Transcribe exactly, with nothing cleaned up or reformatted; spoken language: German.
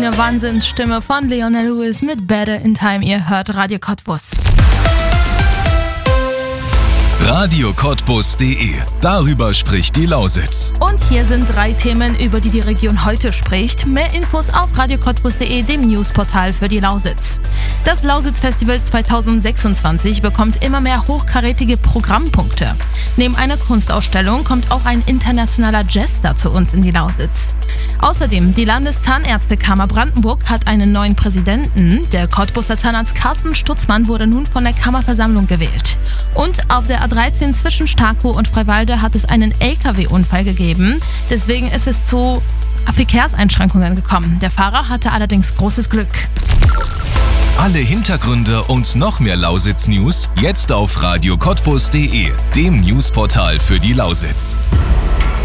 strenge Wahnsinnsstimme von Lionel Lewis mit Better in Time. Ihr hört Radio Cottbus. Radio Cottbus punkt de. Darüber spricht die Lausitz. Und hier sind drei Themen, über die die Region heute spricht. Mehr Infos auf Radio Cottbus punkt de, dem Newsportal für die Lausitz. Das Lausitz-Festival zweitausendsechsundzwanzig bekommt immer mehr hochkarätige Programmpunkte. Neben einer Kunstausstellung kommt auch ein internationaler Jazzer zu uns in die Lausitz. Außerdem, die Landeszahnärztekammer Brandenburg hat einen neuen Präsidenten. Der Cottbuser Zahnarzt Carsten Stutzmann wurde nun von der Kammerversammlung gewählt. Und auf der A dreizehn zwischen Starkow und Freiwalde hat es einen L K W-Unfall gegeben. Deswegen ist es zu Verkehrseinschränkungen gekommen. Der Fahrer hatte allerdings großes Glück. Alle Hintergründe und noch mehr Lausitz-News jetzt auf Radio Cottbus punkt de, dem Newsportal für die Lausitz.